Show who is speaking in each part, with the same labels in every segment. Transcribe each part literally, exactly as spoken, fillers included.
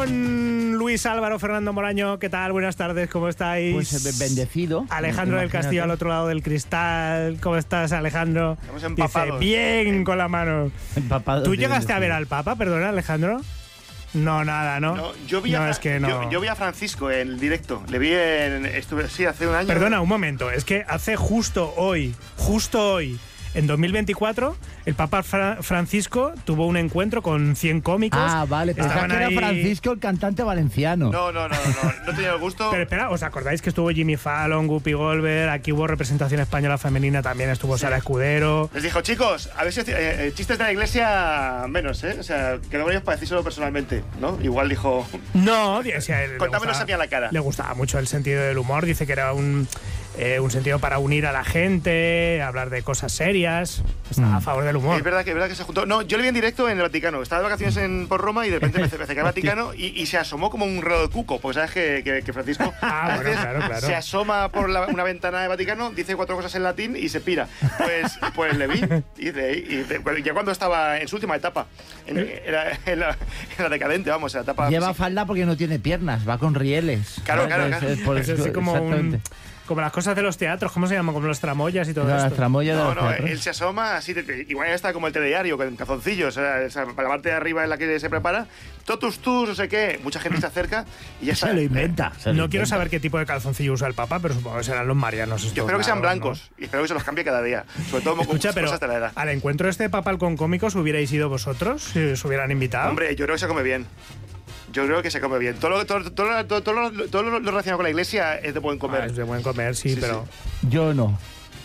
Speaker 1: con Luis Álvaro, Fernando Moraño. ¿Qué tal? Buenas tardes, ¿cómo estáis?
Speaker 2: Pues bendecido.
Speaker 1: Alejandro del Castillo al otro lado del cristal. ¿Cómo estás, Alejandro?
Speaker 3: Estamos empapados.
Speaker 1: Dice, bien con la mano.
Speaker 2: Empapados.
Speaker 1: ¿Tú llegaste a ver al Papa, perdona, Alejandro? No, nada, ¿no?
Speaker 3: No, yo vi,
Speaker 1: no,
Speaker 3: a,
Speaker 1: es que no.
Speaker 3: yo, yo vi a Francisco en el directo. Le vi en... Estuve, sí, hace un año.
Speaker 1: Perdona, un momento. Es que hace justo hoy, justo hoy, en dos mil veinticuatro, el Papa Fra Francisco tuvo un encuentro con cien cómicos.
Speaker 2: Ah, vale. Pensaba que era
Speaker 1: ahí...
Speaker 2: Francisco, el cantante valenciano.
Speaker 3: No, no, no, no. No tenía el gusto.
Speaker 1: Pero espera, ¿os acordáis que estuvo Jimmy Fallon, Guppy Goldberg? Aquí hubo representación española femenina, también estuvo sí. Sara Escudero.
Speaker 3: Les dijo, chicos, a ver si eh, chistes de la iglesia menos, ¿eh? O sea, que no vayáis para decírselo personalmente, ¿no? Igual dijo...
Speaker 1: No, o sea,
Speaker 3: contámenos a mí a la cara.
Speaker 1: Le gustaba mucho el sentido del humor. Dice que era un... Eh, un sentido para unir a la gente, hablar de cosas serias. Está mm. a favor del humor.
Speaker 3: Es verdad que, es verdad que se juntó. No, yo le vi en directo en el Vaticano. Estaba de vacaciones en, por Roma y de repente me acerqué al Vaticano y, y se asomó como un reloj de cuco. Porque sabes que, que, que Francisco
Speaker 1: ah, bueno, claro, claro.
Speaker 3: se asoma por la, una ventana del Vaticano, dice cuatro cosas en latín y se pira. Pues, pues le vi. Y, de, y de, ya cuando estaba en su última etapa, en, era, en, la, en la decadente, vamos, en la etapa.
Speaker 2: Lleva falda porque no tiene piernas, va con rieles.
Speaker 3: Claro, claro, claro.
Speaker 2: Es, es, por,
Speaker 1: es así como un... Como las cosas de los teatros, ¿cómo se llama? Como los tramoyas y todo
Speaker 2: no,
Speaker 1: esto.
Speaker 2: Las tramoyas
Speaker 3: no,
Speaker 2: de los
Speaker 3: no,
Speaker 2: teatros.
Speaker 3: Él se asoma así, te, te, igual está como el telediario, con calzoncillos, o sea, esa, la parte de arriba en la que se prepara, totus tus, no sé qué, mucha gente se acerca y ya
Speaker 2: se
Speaker 3: está.
Speaker 2: lo inventa.
Speaker 1: Eh,
Speaker 2: se lo
Speaker 1: no
Speaker 2: inventa.
Speaker 1: quiero saber qué tipo de calzoncillo usa el Papa, pero supongo que serán los marianos.
Speaker 3: Yo espero que sean blancos, ¿no? Y espero que se los cambie cada día, sobre todo
Speaker 1: Escucha,
Speaker 3: con
Speaker 1: pero
Speaker 3: cosas de la edad.
Speaker 1: Al encuentro este papal con cómicos, ¿hubierais ido vosotros? Si os hubieran invitado.
Speaker 3: Hombre, yo creo que se come bien. Yo creo que se come bien. Todo lo, todo, todo, todo, todo, lo, todo lo relacionado con la iglesia es de buen comer.
Speaker 1: Ah, es de buen comer, sí,
Speaker 3: sí
Speaker 1: pero...
Speaker 3: Sí.
Speaker 2: Yo no.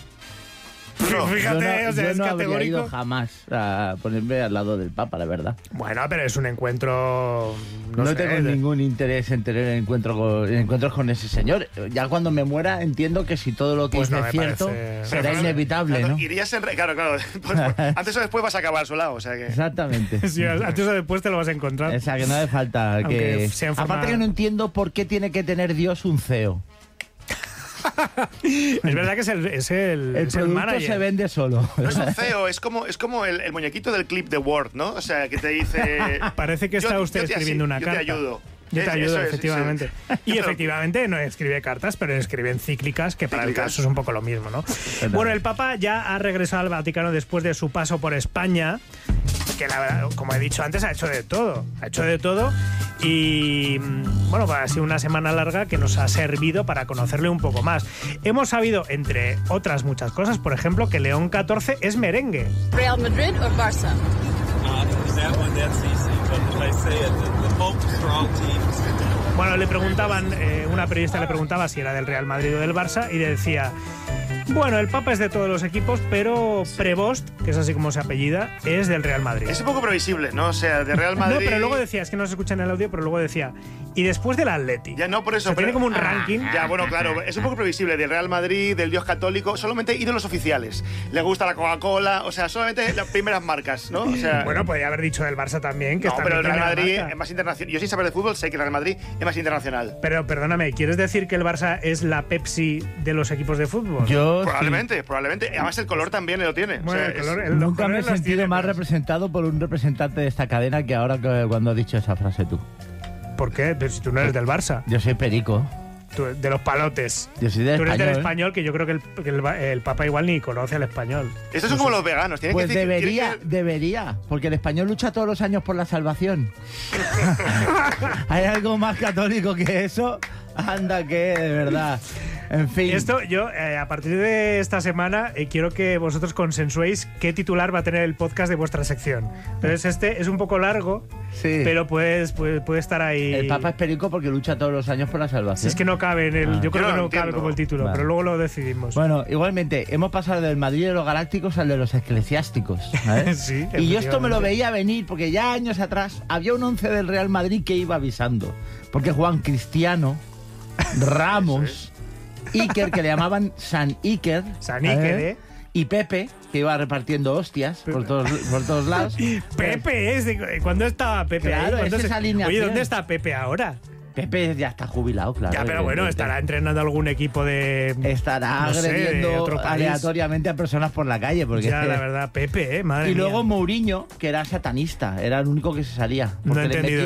Speaker 1: No, fíjate,
Speaker 2: yo no,
Speaker 1: o sea,
Speaker 2: yo
Speaker 1: es
Speaker 2: no
Speaker 1: categórico.
Speaker 2: habría ido jamás a ponerme al lado del Papa, la verdad.
Speaker 1: Bueno, pero es un encuentro... No,
Speaker 2: no
Speaker 1: sé,
Speaker 2: tengo
Speaker 1: de...
Speaker 2: ningún interés en tener encuentro con, encuentros con ese señor. Ya cuando me muera entiendo que si todo lo que
Speaker 1: pues
Speaker 2: es
Speaker 1: no,
Speaker 2: cierto
Speaker 1: parece...
Speaker 2: será
Speaker 3: pero,
Speaker 2: inevitable,
Speaker 3: claro,
Speaker 2: ¿no?
Speaker 3: Irías en... Claro, claro. Pues, antes o después vas a acabar a su lado, o sea que...
Speaker 2: Exactamente.
Speaker 1: Sí, antes o después te lo vas a encontrar.
Speaker 2: O sea, que no hace falta que...
Speaker 1: Forma...
Speaker 2: Aparte que no entiendo por qué tiene que tener Dios un C E O.
Speaker 1: Es verdad que es el, es el,
Speaker 2: el
Speaker 1: es el
Speaker 2: producto
Speaker 1: manager.
Speaker 2: se vende solo.
Speaker 3: No es un C E O, es como, es como el, el muñequito del clip de Word, ¿no? O sea, que te dice...
Speaker 1: Parece que está
Speaker 3: yo,
Speaker 1: usted
Speaker 3: yo te
Speaker 1: escribiendo
Speaker 3: así,
Speaker 1: una
Speaker 3: yo
Speaker 1: carta.
Speaker 3: Yo te ayudo.
Speaker 1: Yo te
Speaker 3: es,
Speaker 1: ayudo,
Speaker 3: es,
Speaker 1: efectivamente.
Speaker 3: Sí.
Speaker 1: Y efectivamente no escribe cartas, pero escribe encíclicas, que para
Speaker 3: Cíclicas.
Speaker 1: el caso es un poco lo mismo, ¿no? Bueno, el Papa ya ha regresado al Vaticano después de su paso por España, que la verdad, como he dicho antes, ha hecho de todo. Ha hecho de todo y, bueno, ha sido una semana larga que nos ha servido para conocerle un poco más. Hemos sabido, entre otras muchas cosas, por ejemplo, que León catorce es merengue.
Speaker 4: Real Madrid o Barça?
Speaker 1: Bueno, le preguntaban, eh, una periodista le preguntaba si era del Real Madrid o del Barça y le decía... Bueno, el Papa es de todos los equipos, pero Prevost, que es así como se apellida, es del Real Madrid.
Speaker 3: Es un poco previsible, ¿no? O sea, de Real Madrid...
Speaker 1: No, pero luego decía, es que no se escucha en el audio, pero luego decía, y después del Atleti.
Speaker 3: Ya no, por eso.
Speaker 1: O sea,
Speaker 3: pero...
Speaker 1: tiene como un ranking.
Speaker 3: Ya, bueno, claro, es un poco previsible. Del Real Madrid, del Dios católico, solamente ídolos oficiales. Le gusta la Coca-Cola, o sea, solamente las primeras marcas, ¿no? O sea...
Speaker 1: Bueno, podría haber dicho del Barça también, que
Speaker 3: no,
Speaker 1: está
Speaker 3: pero el Real Madrid es más internacional. Yo sin saber de fútbol sé que el Real Madrid es más internacional.
Speaker 1: Pero perdóname, ¿quieres decir que el Barça es la Pepsi de los equipos de fútbol?
Speaker 2: Yo
Speaker 3: probablemente,
Speaker 2: sí.
Speaker 3: probablemente. Además el color también lo tiene.
Speaker 1: Bueno,
Speaker 3: o sea,
Speaker 1: el color,
Speaker 3: es...
Speaker 1: el
Speaker 2: Nunca me he sentido
Speaker 1: tiene,
Speaker 2: más
Speaker 1: pero...
Speaker 2: representado por un representante de esta cadena que ahora que cuando has dicho esa frase tú.
Speaker 1: ¿Por qué? Pero si tú no eres del Barça.
Speaker 2: Yo soy perico.
Speaker 1: Tú, de los palotes.
Speaker 2: Yo soy del
Speaker 1: Tú eres
Speaker 2: español.
Speaker 1: del español, que yo creo que el, que el, el Papa igual ni conoce al español.
Speaker 3: Estos son como los veganos. Tienen
Speaker 2: Pues
Speaker 3: que decir,
Speaker 2: debería,
Speaker 3: tienen que...
Speaker 2: debería, porque el español lucha todos los años por la salvación. ¿Hay algo más católico que eso? Anda que, de verdad. En fin.
Speaker 1: Y esto, yo, eh, a partir de esta semana, eh, quiero que vosotros consensuéis qué titular va a tener el podcast de vuestra sección. Entonces, este es un poco largo,
Speaker 2: Sí.
Speaker 1: pero puedes, puede, puede estar ahí.
Speaker 2: El Papa es perico porque lucha todos los años por la salvación.
Speaker 1: Si es que no cabe en el.
Speaker 2: Ah.
Speaker 1: Yo creo
Speaker 3: Yo
Speaker 1: que
Speaker 3: no
Speaker 1: no
Speaker 3: entiendo.
Speaker 1: cabe como el título,
Speaker 2: Vale.
Speaker 1: pero luego lo decidimos.
Speaker 2: Bueno, igualmente, hemos pasado del Madrid de los galácticos al de los eclesiásticos. ¿sabes?
Speaker 1: Sí,
Speaker 2: Y yo esto me lo
Speaker 1: efectivamente.
Speaker 2: veía venir porque ya años atrás había un once del Real Madrid que iba avisando. Porque Juan Cristiano, Ramos, Iker, que le llamaban San Iker.
Speaker 1: San Iker, ¿eh?
Speaker 2: Y Pepe, que iba repartiendo hostias por todos, por todos lados.
Speaker 1: Pepe es. De, ¿Cuándo estaba Pepe
Speaker 2: Claro,
Speaker 1: ahí? ¿Cuándo
Speaker 2: es
Speaker 1: se-
Speaker 2: esa alineación.
Speaker 1: Oye, ¿dónde está Pepe ahora?
Speaker 2: Pepe ya está jubilado, claro.
Speaker 1: Ya, pero bueno,
Speaker 2: evidentemente.
Speaker 1: estará entrenando algún equipo de.
Speaker 2: Estará
Speaker 1: no sé, de
Speaker 2: agrediendo
Speaker 1: otro país.
Speaker 2: aleatoriamente a personas por la calle. Porque
Speaker 1: Ya, la verdad, Pepe, ¿eh? Madre
Speaker 2: y
Speaker 1: mía.
Speaker 2: luego Mourinho, que era satanista, era el único que se salía.
Speaker 1: No he
Speaker 2: Porque le
Speaker 1: entendido